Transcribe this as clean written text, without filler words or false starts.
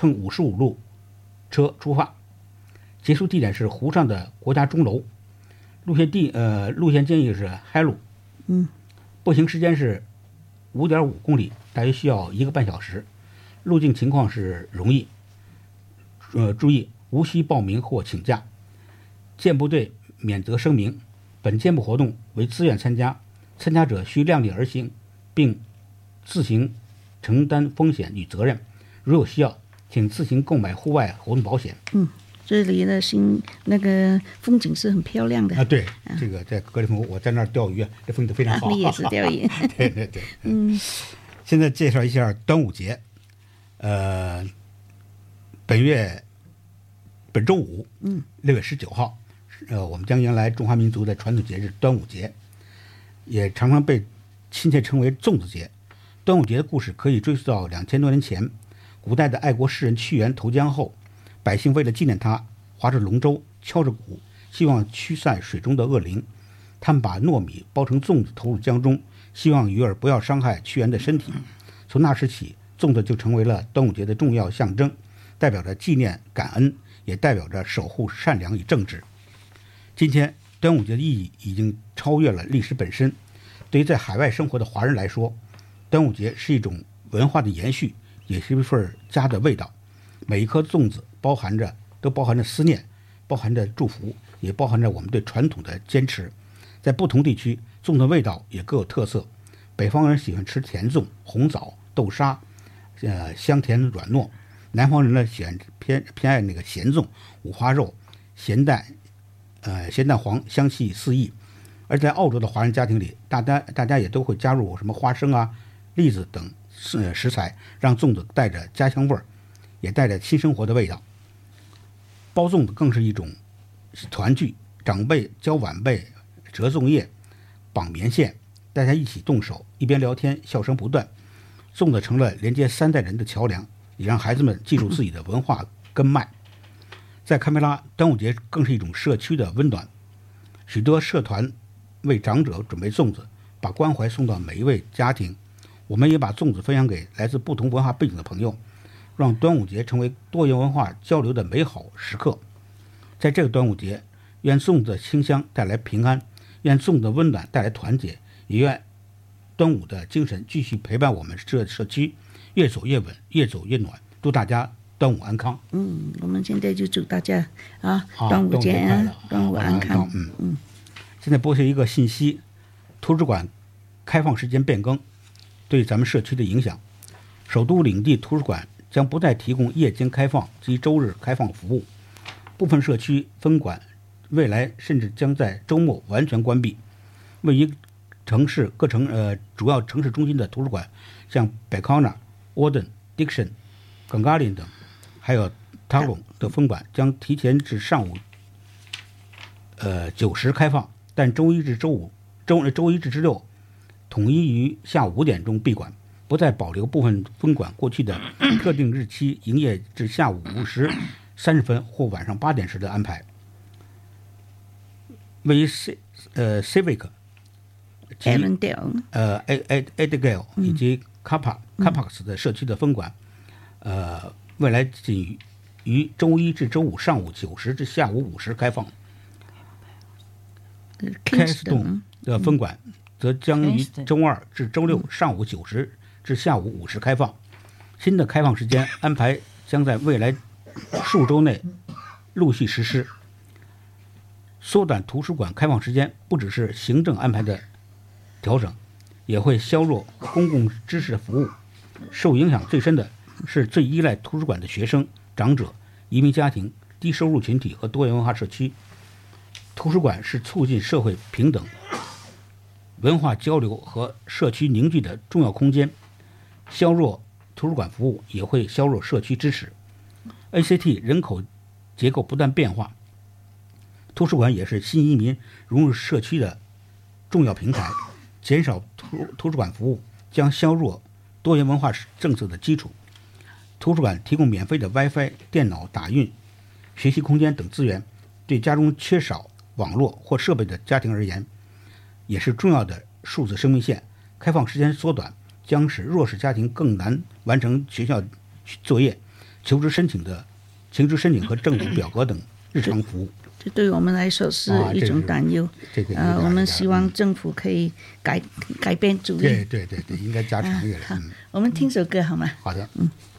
乘55路车出发，结束地点是湖上的国家钟楼。路线建议是海路，步行时间是5.5公里，大约需要1个半小时。路径情况是容易，注意无需报名或请假。健步队免责声明：本健步活动为自愿参加，参加者需量力而行，并自行承担风险与责任。如有需要，请自行购买户外活动保险。 这里的那个风景是很漂亮的啊。对，这个在格里芬湖，我在那儿钓鱼，这风景非常好。 你也是钓鱼。 对。现在介绍一下端午节。本周五，6月19号，我们将迎来中华民族的传统节日端午节，也常常被亲切称为粽子节。端午节的故事可以追溯到2000多年前，古代的爱国诗人屈原投江后，百姓为了纪念他，划着龙舟，敲着鼓，希望驱散水中的恶灵。他们把糯米包成粽子投入江中，希望鱼儿不要伤害屈原的身体。从那时起，粽子就成为了端午节的重要象征，代表着纪念感恩，也代表着守护善良与正直。今天端午节的意义已经超越了历史本身，对于在海外生活的华人来说，端午节是一种文化的延续，也是一份家的味道。每一颗粽子都包含着思念，包含着祝福，也包含着我们对传统的坚持。在不同地区，粽子的味道也各有特色。北方人喜欢吃甜粽、红枣、豆沙，香甜软糯；南方人呢喜欢偏爱那个咸粽、五花肉、咸蛋黄，香气四溢。而在澳洲的华人家庭里，大家也都会加入什么花生啊、栗子等食材，让粽子带着家乡味儿，也带着新生活的味道。包粽子更是一种团聚，长辈教晚辈折粽叶、绑棉线，大家一起动手，一边聊天，笑声不断。粽子成了连接3代人的桥梁，也让孩子们记住自己的文化根脉。在堪培拉，端午节更是一种社区的温暖，许多社团为长者准备粽子，把关怀送到每一位家庭。我们也把粽子分享给来自不同文化背景的朋友，让端午节成为多元文化交流的美好时刻。在这个端午节，愿粽子的清香带来平安，愿粽子的温暖带来团结，也愿端午的精神继续陪伴我们这社区，越走越稳，越走越暖。祝大家端午安康。 我们现在就祝大家端午节端午安康。 现在播下一个信息：图书馆开放时间变更，对咱们社区的影响。首都领地图书馆将不再提供夜间开放及周日开放服务，部分社区分馆未来甚至将在周末完全关闭。位于主要城市中心的图书馆，像北康纳、沃顿、Dixon、Gungahlin 等，还有 Tarong 的分馆将提前至上午9时开放，但周一至周六统一于下午5点钟闭馆，不再保留部分分馆过去的特定日期营业至下午5时30分或晚上8点时的安排。位于Civic、Edgale 以及 Capax 的社区的分馆，未来仅于周一至周五上午9时至下午5时开放。Kingston 的分馆则将于周二至周六上午9时至下午5时开放。新的开放时间安排将在未来数周内陆续实施。缩短图书馆开放时间不只是行政安排的调整，也会削弱公共知识的服务。受影响最深的是最依赖图书馆的学生、长者、移民家庭、低收入群体和多元文化社区。图书馆是促进社会平等、文化交流和社区凝聚的重要空间，削弱图书馆服务也会削弱社区支持。ACT 人口结构不断变化，图书馆也是新移民融入社区的重要平台。减少图书馆服务将削弱多元文化政策的基础。图书馆提供免费的 WiFi、电脑打印、学习空间等资源，对家中缺少网络或设备的家庭而言，也是重要的数字生命线。开放时间缩短，将使弱势家庭更难完成学校作业， 求职申请和政府表格等日常服务。 这对我们来说是一种担忧。我们希望政府可以改变主意。 对，应该加强这个。 好，我们听首歌好吗？ 好的。